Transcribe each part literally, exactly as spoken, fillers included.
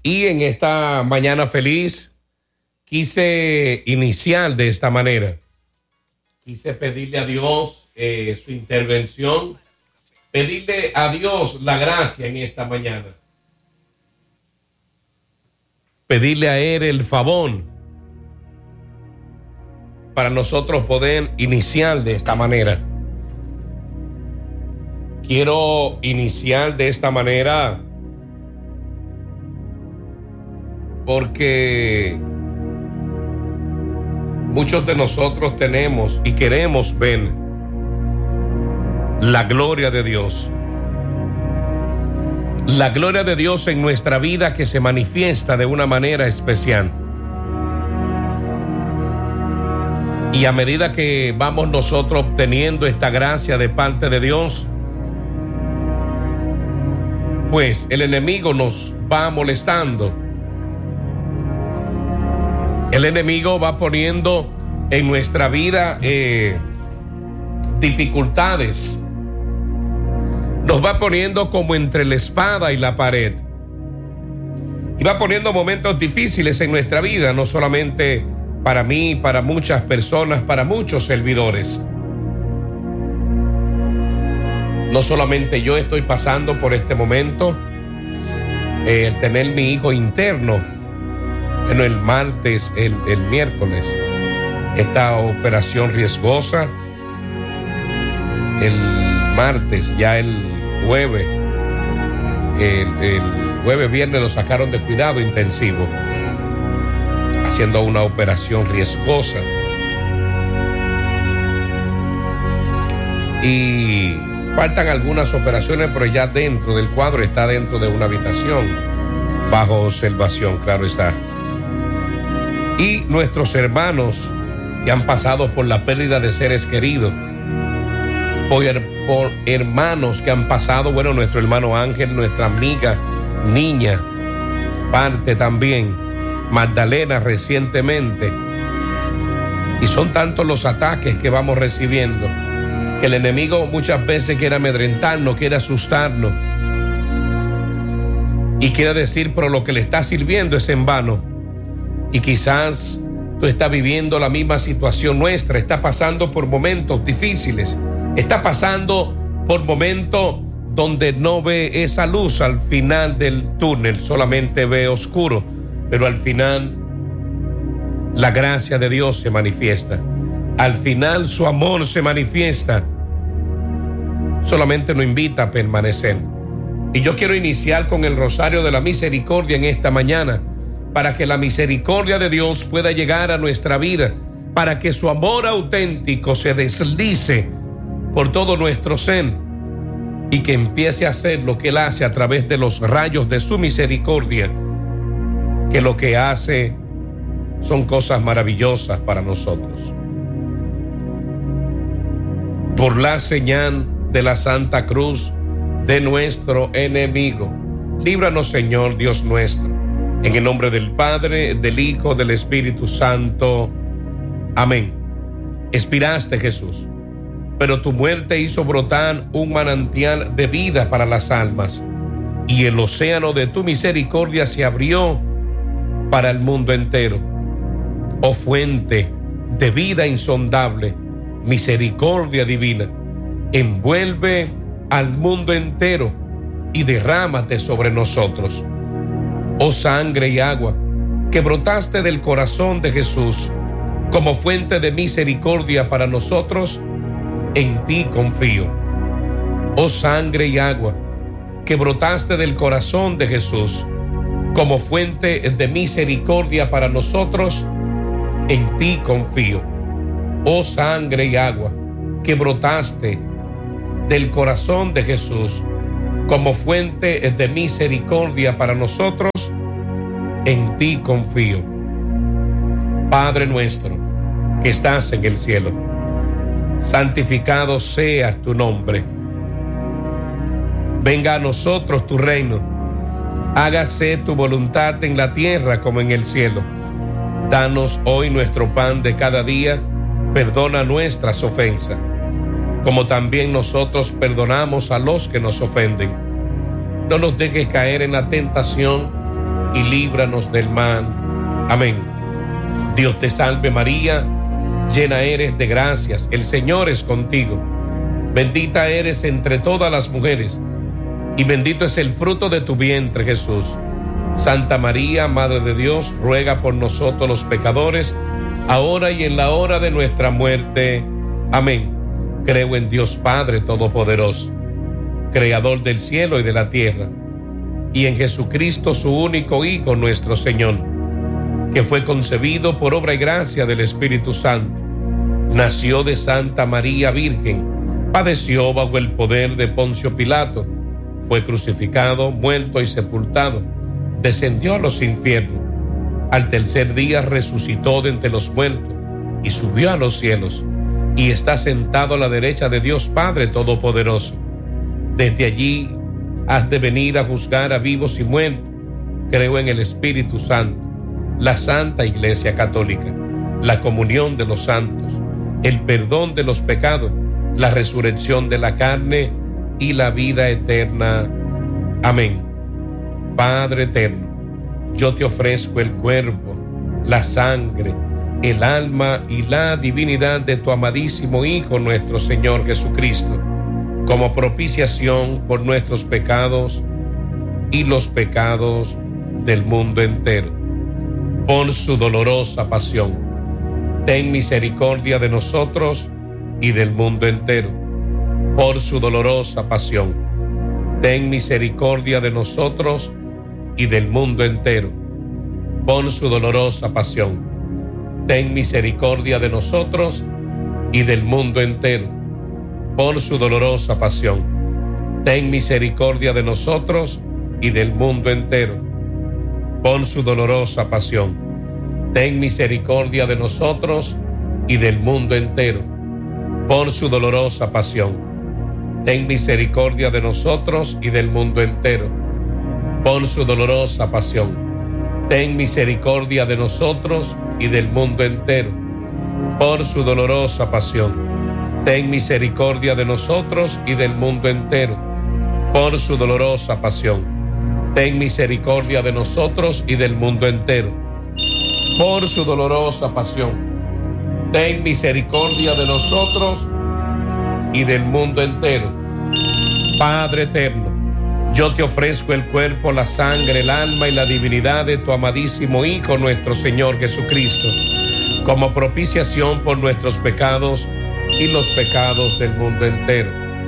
Y en esta mañana feliz quise iniciar de esta manera. Quise pedirle a Dios eh, su intervención, pedirle a Dios la gracia en esta mañana. Pedirle a Él el favor para nosotros poder iniciar de esta manera. Quiero iniciar de esta manera porque muchos de nosotros tenemos y queremos ver la gloria de Dios. La gloria de Dios en nuestra vida que se manifiesta de una manera especial. Y a medida que vamos nosotros obteniendo esta gracia de parte de Dios, pues el enemigo nos va molestando. El enemigo va poniendo en nuestra vida eh, dificultades. Nos va poniendo como entre la espada y la pared. Y va poniendo momentos difíciles en nuestra vida, no solamente para mí, para muchas personas, para muchos servidores. No solamente yo estoy pasando por este momento, eh, el tener mi hijo interno, bueno, el martes, el, el miércoles, esta operación riesgosa, el martes, ya el jueves, el, el jueves, viernes lo sacaron de cuidado intensivo, haciendo una operación riesgosa. Y faltan algunas operaciones, pero ya dentro del cuadro, está dentro de una habitación, bajo observación, claro está. Y nuestros hermanos que han pasado por la pérdida de seres queridos, por, por hermanos que han pasado, bueno, nuestro hermano Ángel, nuestra amiga niña, parte también, Magdalena recientemente. Y son tantos los ataques que vamos recibiendo, que el enemigo muchas veces quiere amedrentarnos, quiere asustarnos. Y quiere decir, pero lo que le está sirviendo es en vano. Y quizás tú estás viviendo la misma situación nuestra, está pasando por momentos difíciles, está pasando por momentos donde no ve esa luz al final del túnel, solamente ve oscuro, pero al final la gracia de Dios se manifiesta, al final su amor se manifiesta, solamente nos invita a permanecer. Y yo quiero iniciar con el rosario de la misericordia en esta mañana, para que la misericordia de Dios pueda llegar a nuestra vida, para que su amor auténtico se deslice por todo nuestro ser y que empiece a hacer lo que Él hace a través de los rayos de su misericordia, que lo que hace son cosas maravillosas para nosotros. Por la señal de la Santa Cruz de nuestro enemigo, líbranos, Señor Dios nuestro. En el nombre del Padre, del Hijo, del Espíritu Santo. Amén. Expiraste, Jesús, pero tu muerte hizo brotar un manantial de vida para las almas, y el océano de tu misericordia se abrió para el mundo entero. Oh fuente de vida insondable, misericordia divina, envuelve al mundo entero y derrámate sobre nosotros. Oh sangre y agua, que brotaste del corazón de Jesús como fuente de misericordia para nosotros, en ti confío. Oh sangre y agua, que brotaste del corazón de Jesús como fuente de misericordia para nosotros, en ti confío. Oh sangre y agua, que brotaste del corazón de Jesús como fuente de misericordia para nosotros, en ti confío. Padre nuestro que estás en el cielo, santificado sea tu nombre. Venga a nosotros tu reino. Hágase tu voluntad en la tierra como en el cielo. Danos hoy nuestro pan de cada día. Perdona nuestras ofensas, como también nosotros perdonamos a los que nos ofenden. No nos dejes caer en la tentación y líbranos del mal. Amén. Dios te salve María, llena eres de gracias, el Señor es contigo. Bendita eres entre todas las mujeres, y bendito es el fruto de tu vientre, Jesús. Santa María, Madre de Dios, ruega por nosotros los pecadores, ahora y en la hora de nuestra muerte. Amén. Creo en Dios Padre Todopoderoso, Creador del cielo y de la tierra, y en Jesucristo, su único Hijo, nuestro Señor, que fue concebido por obra y gracia del Espíritu Santo, nació de Santa María Virgen, padeció bajo el poder de Poncio Pilato, fue crucificado, muerto y sepultado, descendió a los infiernos, al tercer día resucitó de entre los muertos y subió a los cielos, y está sentado a la derecha de Dios Padre Todopoderoso. Desde allí has de venir a juzgar a vivos y muertos. Creo en el Espíritu Santo, la Santa Iglesia Católica, la comunión de los santos, el perdón de los pecados, la resurrección de la carne y la vida eterna. Amén. Padre eterno, yo te ofrezco el cuerpo, la sangre, el alma y la divinidad de tu amadísimo Hijo, nuestro Señor Jesucristo, como propiciación por nuestros pecados y los pecados del mundo entero. Por su dolorosa pasión, ten misericordia de nosotros y del mundo entero. Por su dolorosa pasión, ten misericordia de nosotros y del mundo entero. Por su dolorosa pasión, ten misericordia de nosotros y del mundo entero. Por su dolorosa pasión, ten misericordia de nosotros y del mundo entero. Por su dolorosa pasión, ten misericordia de nosotros y del mundo entero. Por su dolorosa pasión, ten misericordia de nosotros y del mundo entero. Por su dolorosa pasión, ten misericordia de nosotros y del mundo entero. Por su dolorosa pasión, ten misericordia de nosotros y del mundo entero. Por su dolorosa pasión, ten misericordia de nosotros y del mundo entero. Por su dolorosa pasión, ten misericordia de nosotros y del mundo entero. Padre eterno, yo te ofrezco el cuerpo, la sangre, el alma y la divinidad de tu amadísimo Hijo, nuestro Señor Jesucristo, como propiciación por nuestros pecados y los pecados del mundo entero.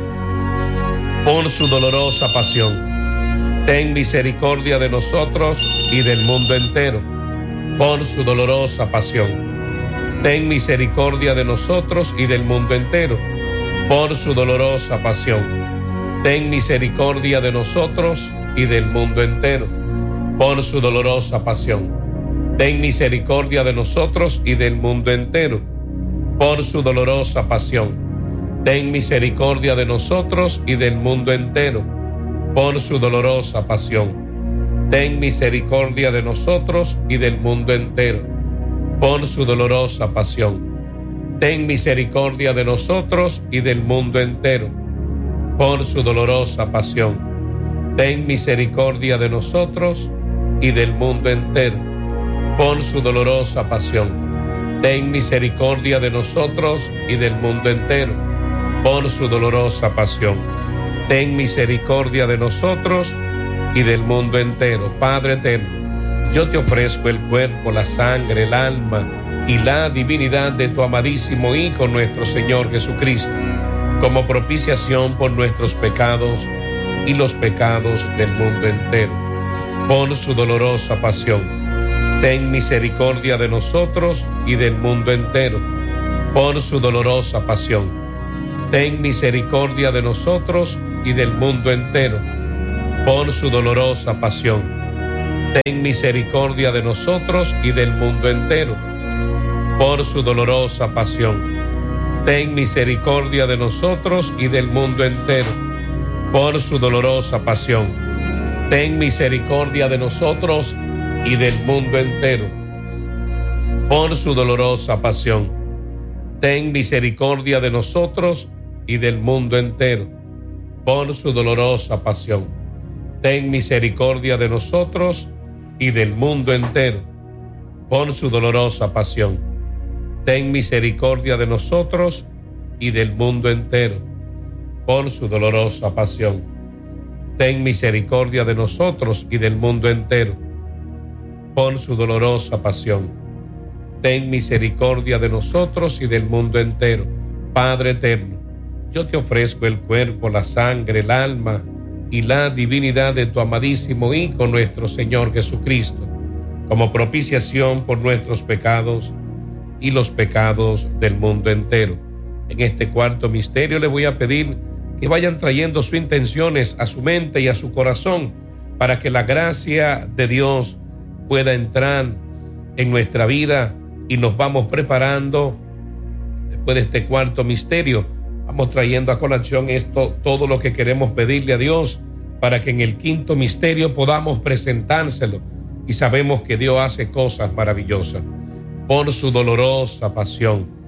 Por su dolorosa pasión, ten misericordia de nosotros y del mundo entero. Por su dolorosa pasión, ten misericordia de nosotros y del mundo entero. Por su dolorosa pasión, ten misericordia de nosotros y del mundo entero. Por su dolorosa pasión, ten misericordia de nosotros y del mundo entero. Por su dolorosa pasión, ten misericordia de nosotros y del mundo entero. Por su dolorosa pasión, ten misericordia de nosotros y del mundo entero. Por su dolorosa pasión, ten misericordia de nosotros y del mundo entero. Por su dolorosa pasión, ten misericordia de nosotros y del mundo entero. Por su dolorosa pasión, ten misericordia de nosotros y del mundo entero. Por su dolorosa pasión, ten misericordia de nosotros y del mundo entero. Padre eterno, yo te ofrezco el cuerpo, la sangre, el alma y la divinidad de tu amadísimo Hijo, nuestro Señor Jesucristo, como propiciación por nuestros pecados y los pecados del mundo entero. Por su dolorosa pasión, ten misericordia de nosotros y del mundo entero. Por su dolorosa pasión, ten misericordia de nosotros y del mundo entero. Por su dolorosa pasión, ten misericordia de nosotros y del mundo entero. Por su dolorosa pasión, ten misericordia de nosotros y del mundo entero. Por su dolorosa pasión, ten misericordia de nosotros y del mundo entero. Por su dolorosa pasión, ten misericordia de nosotros y del mundo entero. Por su dolorosa pasión, ten misericordia de nosotros y del mundo entero, por su dolorosa pasión. Ten misericordia de nosotros y del mundo entero, por su dolorosa pasión. Ten misericordia de nosotros y del mundo entero, por su dolorosa pasión. Ten misericordia de nosotros y del mundo entero. Padre eterno, yo te ofrezco el cuerpo, la sangre, el alma y la divinidad de tu amadísimo Hijo, nuestro Señor Jesucristo, como propiciación por nuestros pecados y los pecados del mundo entero. En este cuarto misterio le voy a pedir que vayan trayendo sus intenciones a su mente y a su corazón para que la gracia de Dios pueda entrar en nuestra vida, y nos vamos preparando. Después de este cuarto misterio, vamos trayendo a colación esto, todo lo que queremos pedirle a Dios, para que en el quinto misterio podamos presentárselo, y sabemos que Dios hace cosas maravillosas. Por su dolorosa pasión,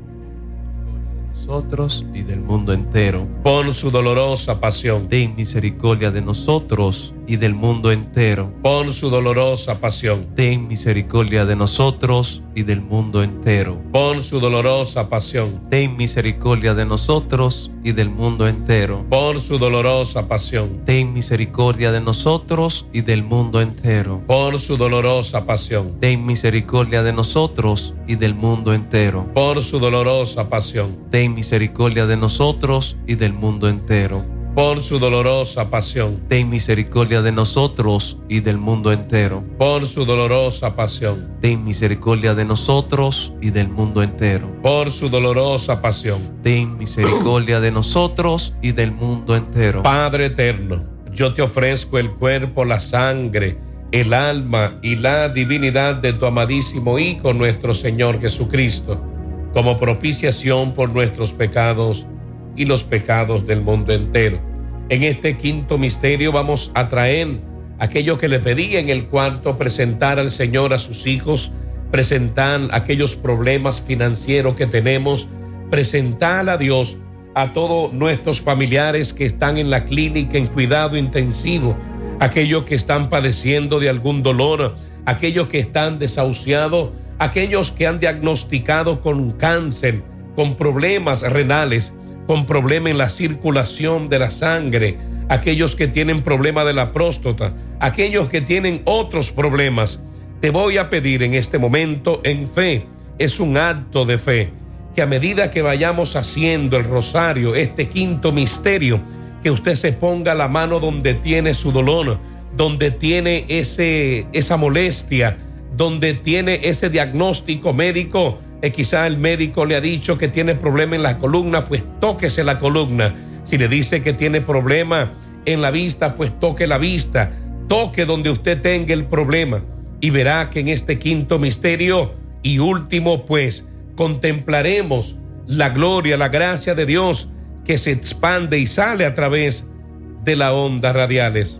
nosotros y del mundo entero. Por su dolorosa pasión, ten misericordia de nosotros y del mundo entero. Por su dolorosa pasión, ten misericordia de nosotros y del mundo entero. Por su dolorosa pasión, ten misericordia de nosotros y del mundo entero. Por su dolorosa pasión, ten misericordia de nosotros y del mundo entero. Por su dolorosa pasión, ten misericordia de nosotros y del mundo entero. Por su dolorosa pasión, ten misericordia de nosotros y del mundo entero. Por su dolorosa pasión, ten misericordia de nosotros y del mundo entero. Por su dolorosa pasión, ten misericordia de nosotros y del mundo entero. Por su dolorosa pasión, ten misericordia de nosotros y del mundo entero. Padre eterno, yo te ofrezco el cuerpo, la sangre, el alma y la divinidad de tu amadísimo Hijo, nuestro Señor Jesucristo, como propiciación por nuestros pecados y los pecados del mundo entero. En este quinto misterio vamos a traer aquello que le pedí en el cuarto, presentar al Señor a sus hijos, presentar aquellos problemas financieros que tenemos, presentar a Dios a todos nuestros familiares que están en la clínica en cuidado intensivo, aquellos que están padeciendo de algún dolor, aquellos que están desahuciados, aquellos que han diagnosticado con cáncer, con problemas renales, con problemas en la circulación de la sangre, aquellos que tienen problema de la próstata, aquellos que tienen otros problemas. Te voy a pedir en este momento, en fe, es un acto de fe, que a medida que vayamos haciendo el rosario, este quinto misterio, que usted se ponga la mano donde tiene su dolor, donde tiene ese, esa molestia, donde tiene ese diagnóstico médico. Eh, quizá el médico le ha dicho que tiene problema en la columna, pues tóquese la columna. Si le dice que tiene problema en la vista, pues toque la vista. Toque donde usted tenga el problema y verá que en este quinto misterio y último, pues contemplaremos la gloria, la gracia de Dios que se expande y sale a través de las ondas radiales.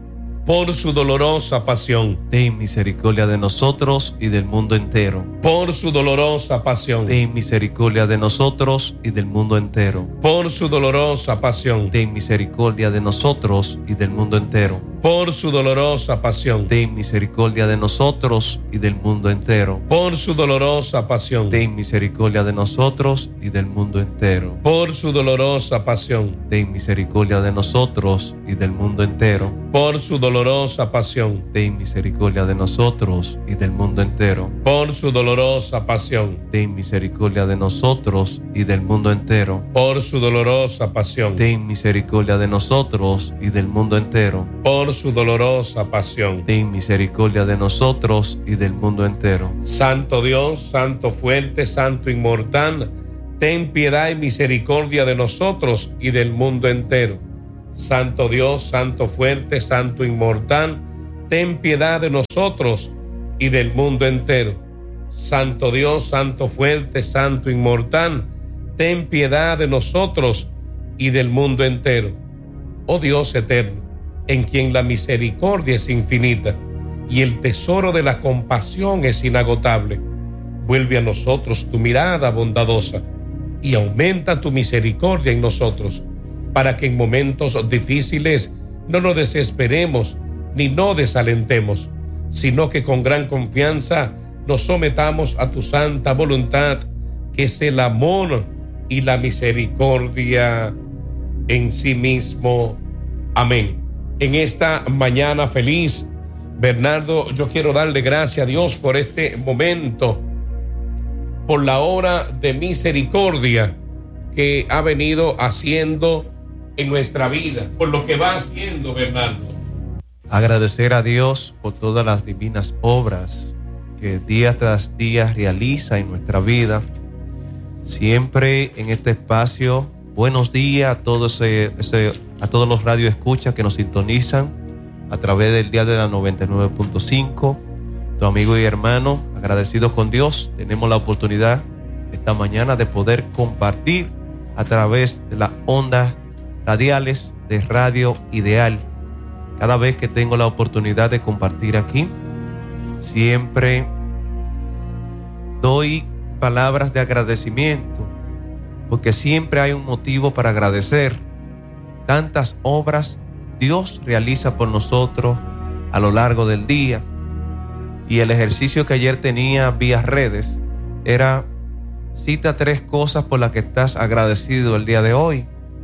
Por su dolorosa pasión, ten misericordia de nosotros y del mundo entero. Por su dolorosa pasión, ten misericordia de nosotros y del mundo entero. Por su dolorosa pasión, ten misericordia de nosotros y del mundo entero. Por su dolorosa pasión, ten misericordia de nosotros y del mundo entero. Por su dolorosa pasión, ten misericordia de nosotros y del mundo entero. Por su dolorosa pasión, ten misericordia de nosotros y del mundo entero. Por su dolorosa pasión, ten misericordia de nosotros y del mundo entero. Por su dolorosa pasión, ten misericordia de nosotros y del mundo entero. Por su dolorosa pasión, ten misericordia de nosotros y del mundo entero. Por su dolorosa pasión, ten misericordia de nosotros y del mundo entero. Santo Dios, Santo fuerte, Santo inmortal, ten piedad y misericordia de nosotros y del mundo entero. Santo Dios, Santo fuerte, Santo inmortal, ten piedad de nosotros y del mundo entero. Santo Dios, Santo fuerte, Santo inmortal, ten piedad de nosotros y del mundo entero. Oh Dios eterno, en quien la misericordia es infinita y el tesoro de la compasión es inagotable, vuelve a nosotros tu mirada bondadosa y aumenta tu misericordia en nosotros, para que en momentos difíciles no nos desesperemos ni nos desalentemos, sino que con gran confianza nos sometamos a tu santa voluntad, que es el amor y la misericordia en sí mismo. Amén. En esta mañana feliz, Bernardo, yo quiero darle gracias a Dios por este momento, por la obra de misericordia que ha venido haciendo en nuestra vida, por lo que va haciendo, Bernardo. Agradecer a Dios por todas las divinas obras que día tras día realiza en nuestra vida. Siempre en este espacio, buenos días a todos, ese, ese, a todos los radioescuchas que nos sintonizan a través del dial de la noventa y nueve punto cinco. Tu amigo y hermano, agradecidos con Dios, tenemos la oportunidad esta mañana de poder compartir a través de las ondas radiales de Radio Ideal. Cada vez que tengo la oportunidad de compartir aquí, siempre doy palabras de agradecimiento, porque siempre hay un motivo para agradecer. Tantas obras Dios realiza por nosotros a lo largo del día. Y el ejercicio que ayer tenía vía redes era: cita tres cosas por las que estás agradecido el día de hoy.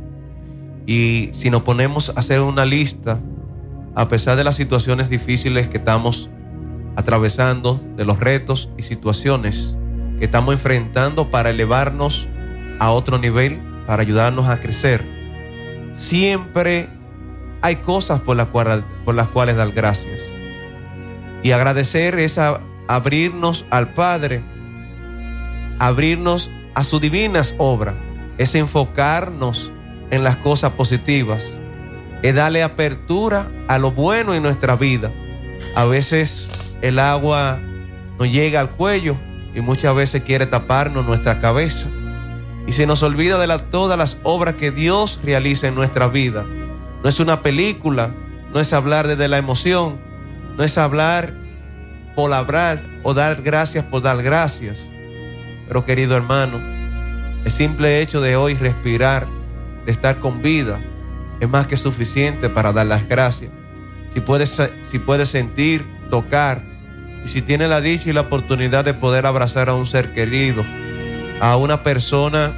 Y si nos ponemos a hacer una lista, a pesar de las situaciones difíciles que estamos atravesando, de los retos y situaciones que estamos enfrentando para elevarnos a otro nivel, para ayudarnos a crecer, siempre hay cosas por las cuales, por las cuales dar gracias. Y agradecer es a abrirnos al Padre, abrirnos a sus divinas obras, es enfocarnos en las cosas positivas, es darle apertura a lo bueno en nuestra vida. A veces el agua nos llega al cuello y muchas veces quiere taparnos nuestra cabeza, y se nos olvida de la, todas las obras que Dios realiza en nuestra vida. No es una película, no es hablar desde la emoción, no es hablar por hablar o dar gracias por dar gracias. Pero querido hermano, el simple hecho de hoy respirar, de estar con vida, es más que suficiente para dar las gracias. Si puedes, si puedes sentir, tocar, y si tienes la dicha y la oportunidad de poder abrazar a un ser querido, a una persona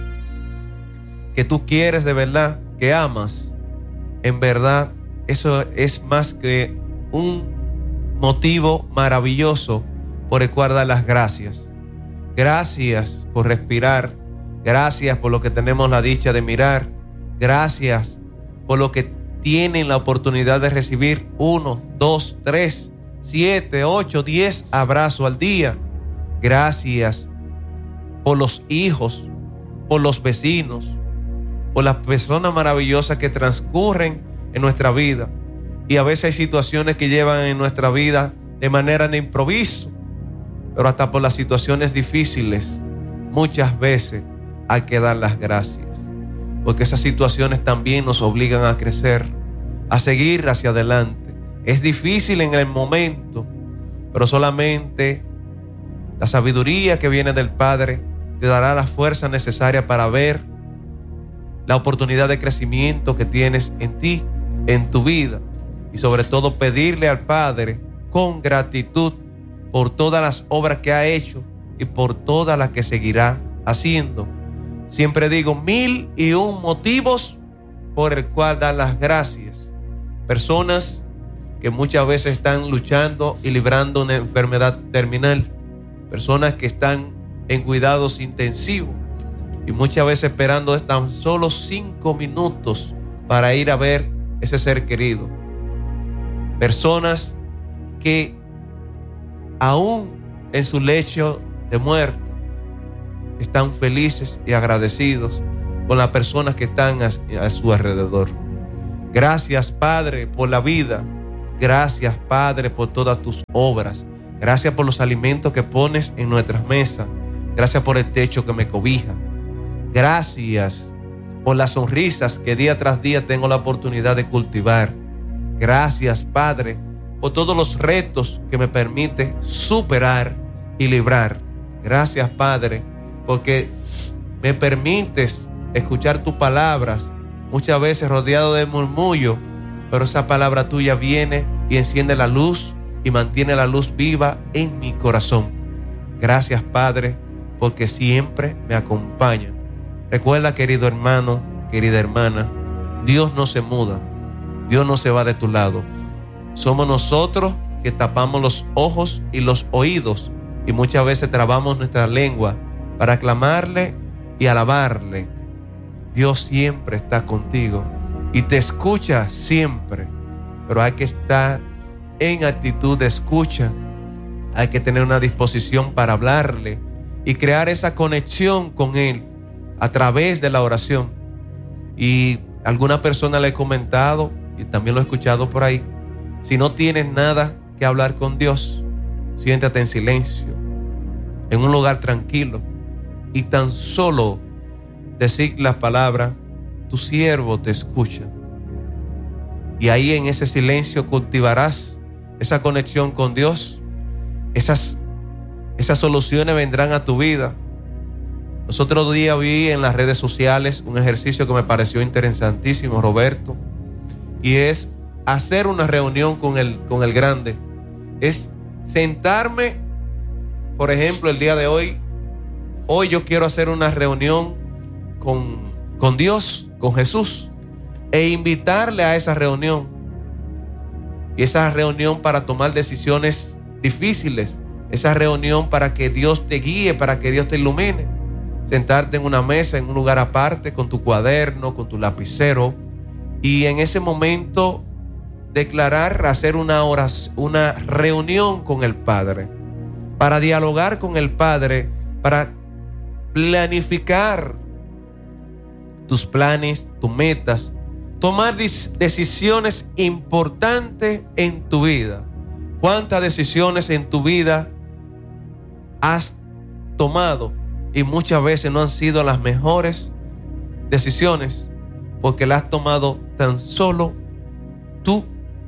que tú quieres de verdad, que amas, en verdad, eso es más que un motivo maravilloso por el cual dar las gracias. Gracias por respirar, gracias por lo que tenemos la dicha de mirar, gracias por lo que tienen la oportunidad de recibir uno, dos, tres, siete, ocho, diez abrazos al día. Gracias por los hijos, por los vecinos, por las personas maravillosas que transcurren en nuestra vida. Y a veces hay situaciones que llevan en nuestra vida de manera de improviso, pero hasta por las situaciones difíciles, muchas veces hay que dar las gracias, porque esas situaciones también nos obligan a crecer, a seguir hacia adelante. Es difícil en el momento, pero solamente la sabiduría que viene del Padre te dará la fuerza necesaria para ver la oportunidad de crecimiento que tienes en ti, en tu vida, y sobre todo pedirle al Padre con gratitud por todas las obras que ha hecho y por todas las que seguirá haciendo. Siempre digo mil y un motivos por el cual dar las gracias. Personas que muchas veces están luchando y librando una enfermedad terminal, personas que están en cuidados intensivos y muchas veces esperando tan solo cinco minutos para ir a ver ese ser querido. Personas que aún en su lecho de muerte están felices y agradecidos con las personas que están a, a su alrededor. Gracias, Padre, por la vida. Gracias, Padre, por todas tus obras. Gracias por los alimentos que pones en nuestras mesas. Gracias por el techo que me cobija. Gracias por las sonrisas que día tras día tengo la oportunidad de cultivar. Gracias, Padre, por todos los retos que me permite superar y librar. Gracias, Padre, porque me permites escuchar tus palabras, muchas veces rodeado de murmullo, pero esa palabra tuya viene y enciende la luz y mantiene la luz viva en mi corazón. Gracias, Padre, porque siempre me acompaña. Recuerda, querido hermano, querida hermana, Dios no se muda, Dios no se va de tu lado. Somos nosotros que tapamos los ojos y los oídos y muchas veces trabamos nuestra lengua para clamarle y alabarle. Dios siempre está contigo y te escucha siempre, pero hay que estar en actitud de escucha. Hay que tener una disposición para hablarle y crear esa conexión con Él a través de la oración. Y alguna persona le he comentado, y también lo he escuchado por ahí, si no tienes nada que hablar con Dios, siéntate en silencio, en un lugar tranquilo, y tan solo decir las palabras, tu siervo te escucha. Y ahí en ese silencio cultivarás esa conexión con Dios. Esas, esas soluciones vendrán a tu vida. Los otros días vi en las redes sociales un ejercicio que me pareció interesantísimo, Roberto, y es hacer una reunión con el, con el grande. Es sentarme, por ejemplo, el día de hoy, hoy yo quiero hacer una reunión con, con Dios, con Jesús, e invitarle a esa reunión. Y esa reunión para tomar decisiones difíciles, esa reunión para que Dios te guíe, para que Dios te ilumine. Sentarte en una mesa, en un lugar aparte, con tu cuaderno, con tu lapicero, y en ese momento declarar, hacer una oración, una reunión con el Padre, para dialogar con el Padre, para planificar tus planes, tus metas, tomar decisiones importantes en tu vida. ¿Cuántas decisiones en tu vida has tomado? Y muchas veces no han sido las mejores decisiones porque las has tomado tan solo tú,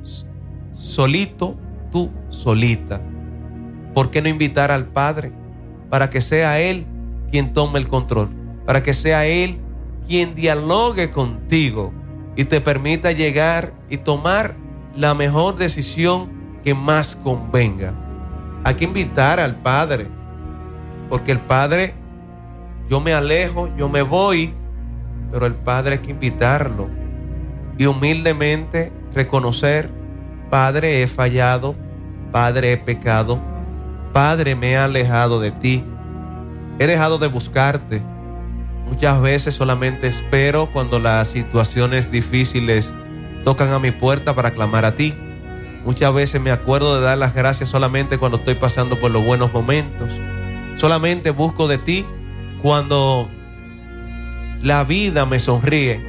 solito, tú, solita. ¿Por qué no invitar al Padre para que sea Él quien tome el control? Para que sea Él quien dialogue contigo y te permita llegar y tomar la mejor decisión que más convenga. Hay que invitar al Padre, porque el Padre, yo me alejo, yo me voy, pero el Padre hay que invitarlo y humildemente reconocer: Padre, he fallado, Padre, he pecado, Padre, me he alejado de ti, he dejado de buscarte. Muchas veces solamente espero cuando las situaciones difíciles tocan a mi puerta para clamar a ti. Muchas veces me acuerdo de dar las gracias solamente cuando estoy pasando por los buenos momentos. Solamente busco de ti cuando la vida me sonríe.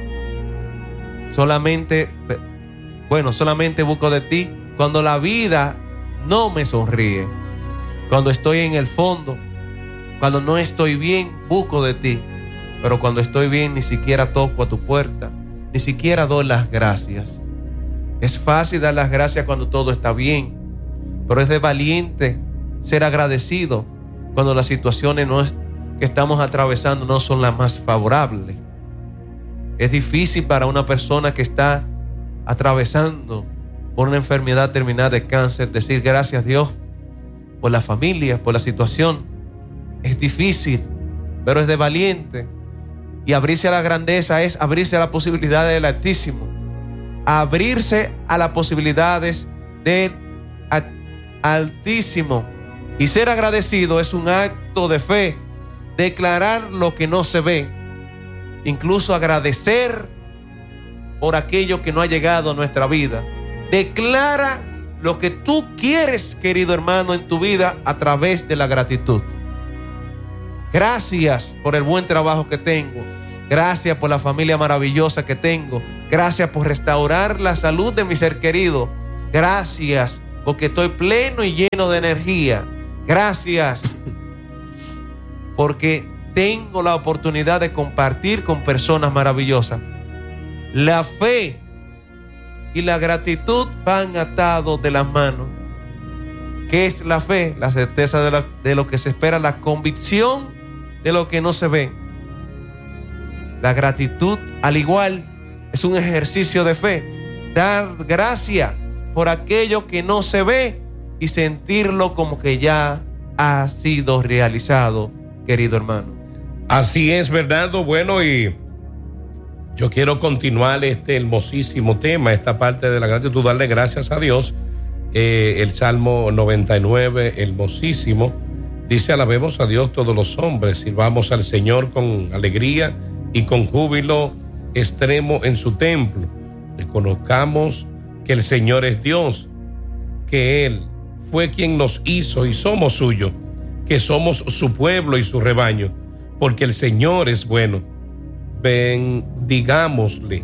Solamente, bueno, solamente busco de ti cuando la vida no me sonríe. Cuando estoy en el fondo, cuando no estoy bien, busco de ti. Pero cuando estoy bien, ni siquiera toco a tu puerta, ni siquiera doy las gracias. Es fácil dar las gracias cuando todo está bien, pero es de valiente ser agradecido cuando las situaciones no es, que estamos atravesando no son las más favorables. Es difícil para una persona que está atravesando por una enfermedad terminal de cáncer decir gracias a Dios por la familia, por la situación. Es difícil, pero es de valiente. Y abrirse a la grandeza es abrirse a las posibilidades del Altísimo, abrirse a las posibilidades del Altísimo. Y ser agradecido es un acto de fe, declarar lo que no se ve, incluso agradecer por aquello que no ha llegado a nuestra vida. Declara lo que tú quieres, querido hermano, en tu vida a través de la gratitud. Gracias por el buen trabajo que tengo. Gracias por la familia maravillosa que tengo. Gracias por restaurar la salud de mi ser querido. Gracias porque estoy pleno y lleno de energía. Gracias porque tengo la oportunidad de compartir con personas maravillosas. La fe y la gratitud van atados de las manos. ¿Qué es la fe? La certeza de, la, de lo que se espera, la convicción de lo que no se ve. La gratitud, al igual, es un ejercicio de fe. Dar gracias por aquello que no se ve y sentirlo como que ya ha sido realizado, querido hermano. Así es, Bernardo. Bueno, y yo quiero continuar este hermosísimo tema, esta parte de la gratitud, darle gracias a Dios. Eh, el Salmo noventa y nueve, hermosísimo, dice: alabemos a Dios todos los hombres, sirvamos al Señor con alegría y con júbilo extremo en su templo. Reconozcamos que el Señor es Dios, que Él fue quien nos hizo y somos suyo, que somos su pueblo y su rebaño, porque el Señor es bueno. Bendigámosle,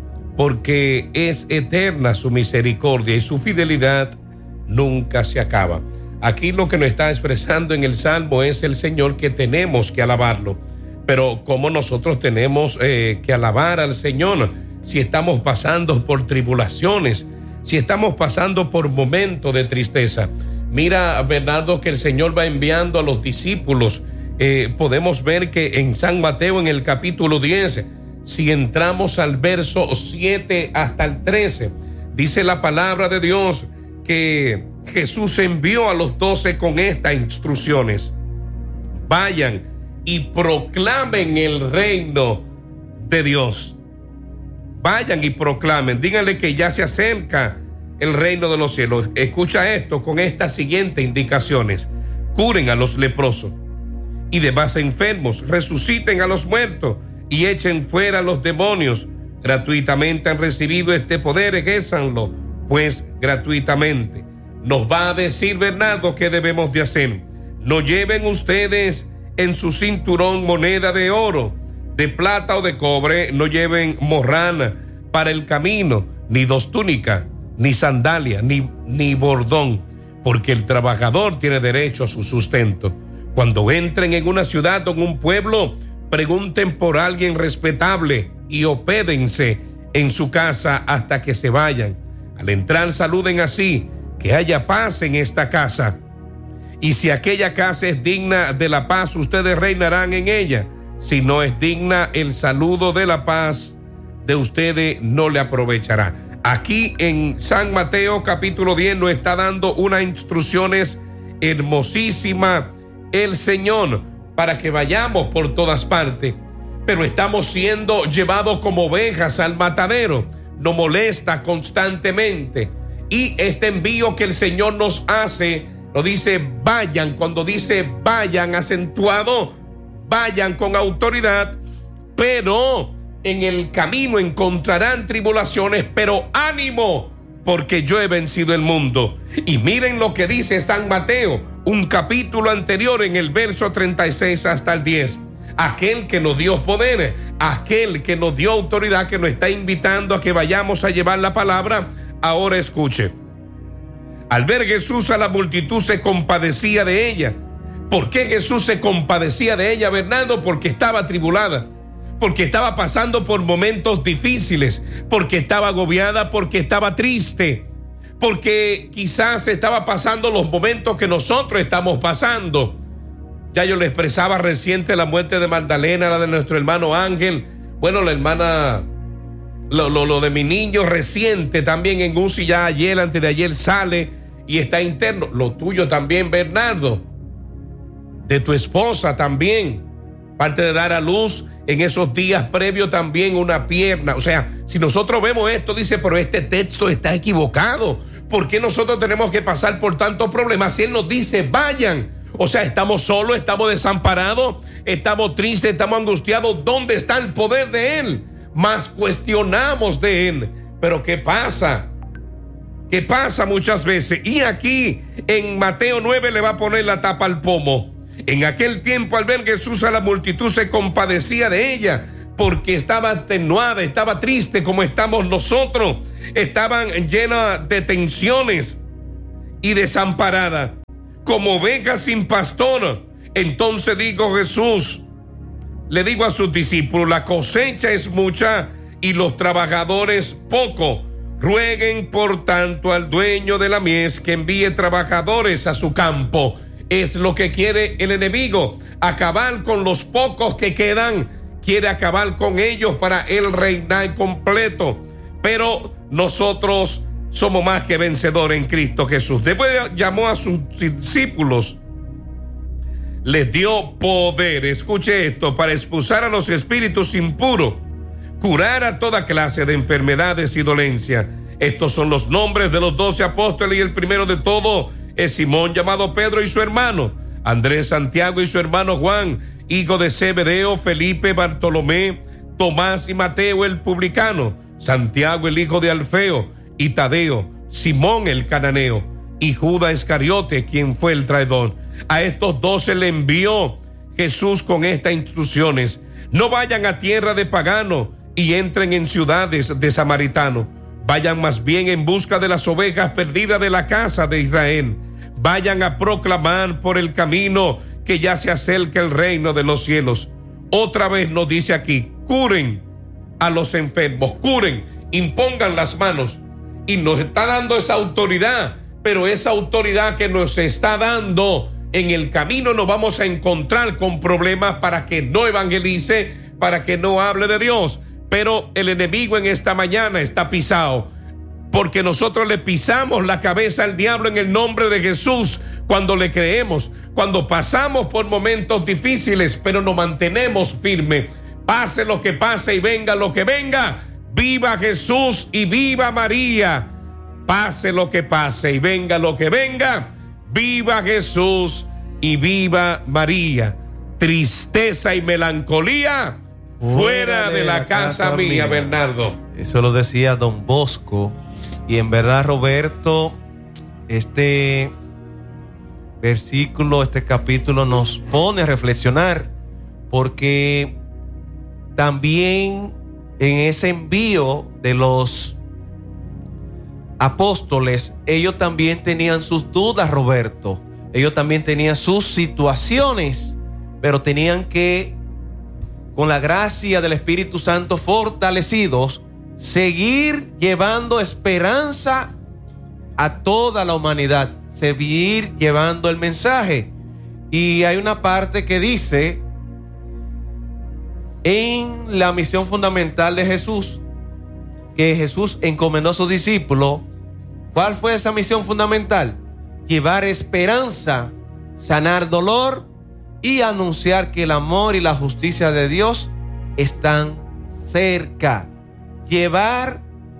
porque es eterna su misericordia y su fidelidad nunca se acaba. Aquí lo que nos está expresando en el Salmo es el Señor, que tenemos que alabarlo. Pero ¿cómo nosotros tenemos eh, que alabar al Señor si estamos pasando por tribulaciones, si estamos pasando por momentos de tristeza? Mira, Bernardo, que el Señor va enviando a los discípulos. Eh, podemos ver que en San Mateo, en el capítulo diez, si entramos al verso siete hasta el trece, dice la palabra de Dios que Jesús envió a los doce con estas instrucciones: vayan y proclamen el reino de Dios. Vayan y proclamen, díganle que ya se acerca el reino de los cielos. Escucha esto con estas siguientes indicaciones: curen a los leprosos y demás enfermos, resuciten a los muertos y echen fuera a los demonios. Gratuitamente han recibido este poder, ejérzanlo pues gratuitamente. Nos va a decir Bernardo qué debemos de hacer. No lleven ustedes en su cinturón moneda de oro, de plata o de cobre, no lleven morrana para el camino, ni dos túnicas, ni sandalia, ni, ni bordón, porque el trabajador tiene derecho a su sustento. Cuando entren en una ciudad o en un pueblo, pregunten por alguien respetable y hospedense en su casa hasta que se vayan. Al entrar saluden así: que haya paz en esta casa. Y si aquella casa es digna de la paz, ustedes reinarán en ella. Si no es digna, el saludo de la paz de ustedes no le aprovechará. Aquí en San Mateo capítulo diez nos está dando unas instrucciones hermosísimas el Señor para que vayamos por todas partes, pero estamos siendo llevados como ovejas al matadero. Nos molesta constantemente, y este envío que el Señor nos hace nos dice vayan. Cuando dice vayan acentuado, vayan con autoridad, pero en el camino encontrarán tribulaciones, pero ánimo, porque yo he vencido el mundo. Y miren lo que dice San Mateo, un capítulo anterior, en el verso treinta y seis hasta el diez. Aquel que nos dio poder, aquel que nos dio autoridad, que nos está invitando a que vayamos a llevar la palabra. Ahora escuche. Al ver Jesús a la multitud se compadecía de ella. ¿Por qué Jesús se compadecía de ella, Bernardo? Porque estaba atribulada, porque estaba pasando por momentos difíciles, porque estaba agobiada, porque estaba triste, porque quizás estaba pasando los momentos que nosotros estamos pasando. Ya yo le expresaba reciente la muerte de Magdalena, la de nuestro hermano Ángel. Bueno, la hermana, lo, lo, lo de mi niño reciente también en U C I, ya ayer, antes de ayer sale y está interno. Lo tuyo también, Bernardo, de tu esposa también, parte de dar a luz en esos días previos también una pierna. O sea, si nosotros vemos esto, dice, pero este texto está equivocado. ¿Por qué nosotros tenemos que pasar por tantos problemas? Si Él nos dice, vayan. O sea, estamos solos, estamos desamparados, estamos tristes, estamos angustiados. ¿Dónde está el poder de Él? Más cuestionamos de Él. Pero ¿qué pasa? ¿Qué pasa muchas veces? Y aquí en Mateo nueve le va a poner la tapa al pomo. En aquel tiempo, al ver Jesús a la multitud, se compadecía de ella, porque estaba atenuada, estaba triste como estamos nosotros. Estaban llenas de tensiones y desamparadas, como ovejas sin pastor. Entonces dijo Jesús, le digo a sus discípulos, la cosecha es mucha y los trabajadores poco. Rueguen por tanto al dueño de la mies que envíe trabajadores a su campo. Es lo que quiere el enemigo, acabar con los pocos que quedan. Quiere acabar con ellos para él reinar completo. Pero nosotros somos más que vencedores en Cristo Jesús. Después llamó a sus discípulos, les dio poder, escuche esto, para expulsar a los espíritus impuros, curar a toda clase de enfermedades y dolencias. Estos son los nombres de los doce apóstoles, y el primero de todos es Simón, llamado Pedro, y su hermano Andrés, Santiago y su hermano Juan, hijo de Zebedeo, Felipe, Bartolomé, Tomás y Mateo el publicano, Santiago el hijo de Alfeo y Tadeo, Simón el cananeo y Judas Iscariote, quien fue el traidor. A estos doce le envió Jesús con estas instrucciones: no vayan a tierra de pagano y entren en ciudades de samaritanos. Vayan más bien en busca de las ovejas perdidas de la casa de Israel. Vayan a proclamar por el camino que ya se acerca el reino de los cielos. Otra vez nos dice aquí: curen a los enfermos, curen, impongan las manos. Y nos está dando esa autoridad, pero esa autoridad que nos está dando, en el camino nos vamos a encontrar con problemas para que no evangelice, para que no hable de Dios. Pero el enemigo en esta mañana está pisado, porque nosotros le pisamos la cabeza al diablo en el nombre de Jesús cuando le creemos, cuando pasamos por momentos difíciles, pero nos mantenemos firmes. Pase lo que pase y venga lo que venga, viva Jesús y viva María. Pase lo que pase y venga lo que venga, viva Jesús y viva María. Tristeza y melancolía fuera de la casa mía, Bernardo. Eso lo decía don Bosco. Y en verdad, Roberto, este versículo, este capítulo nos pone a reflexionar, porque también en ese envío de los apóstoles, ellos también tenían sus dudas, Roberto. Ellos también tenían sus situaciones, pero tenían que, con la gracia del Espíritu Santo fortalecidos, seguir llevando esperanza a toda la humanidad, seguir llevando el mensaje. Y hay una parte que dice en la misión fundamental de Jesús, que Jesús encomendó a sus discípulos. ¿Cuál fue esa misión fundamental? Llevar esperanza, sanar dolor y anunciar que el amor y la justicia de Dios están cerca. Llevar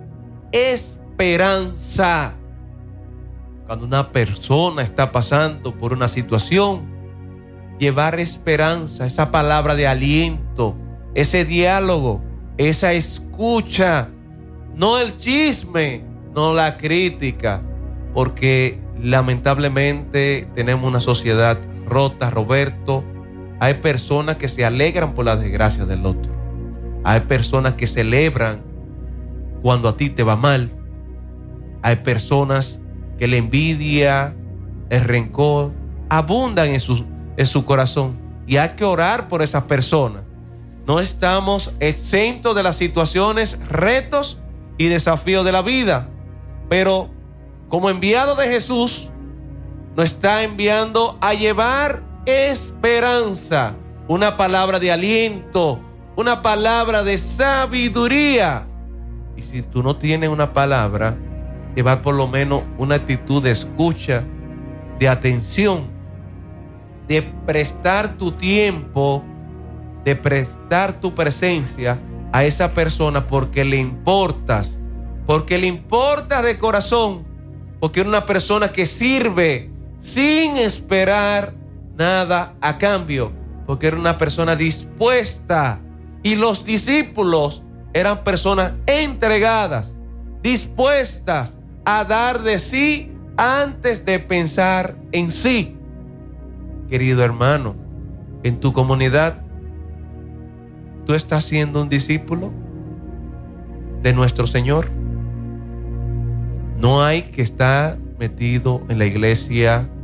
esperanza. Cuando una persona está pasando por una situación, llevar esperanza, esa palabra de aliento, ese diálogo, esa escucha, no el chisme, no la crítica, porque lamentablemente tenemos una sociedad rota, Roberto. Hay personas que se alegran por las desgracias del otro. Hay personas que celebran cuando a ti te va mal. Hay personas que la envidia, el rencor abundan en su, en su corazón, y hay que orar por esas personas. No estamos exentos de las situaciones, retos y desafíos de la vida, pero como enviado de Jesús, nos está enviando a llevar esperanza, una palabra de aliento, una palabra de sabiduría. Y si tú no tienes una palabra, llevar por lo menos una actitud de escucha, de atención, de prestar tu tiempo, de prestar tu presencia a esa persona, porque le importas, porque le importas de corazón, porque eres una persona que sirve sin esperar nada a cambio, porque eres una persona dispuesta. Y los discípulos eran personas entregadas, dispuestas a dar de sí antes de pensar en sí. Querido hermano, en tu comunidad, ¿tú estás siendo un discípulo de nuestro Señor? No hay que estar metido en la iglesia